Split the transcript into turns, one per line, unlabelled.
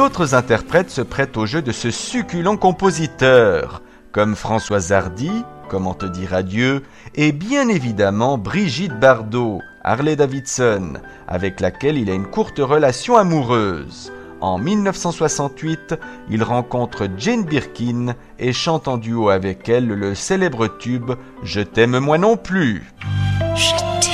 d'autres interprètes se prêtent au jeu de ce succulent compositeur, comme Françoise Hardy, Comment te dire adieu, et bien évidemment Brigitte Bardot, Harley Davidson, avec laquelle il a une courte relation amoureuse. En 1968, il rencontre Jane Birkin et chante en duo avec elle le célèbre tube « Je t'aime moi non plus ».
Je t'aime.